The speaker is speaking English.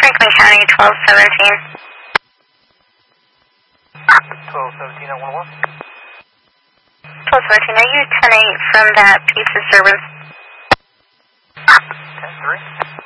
Franklin County, 1217. 1217 at 11. 1217, are you 10-8 from that pizza service? 10-3.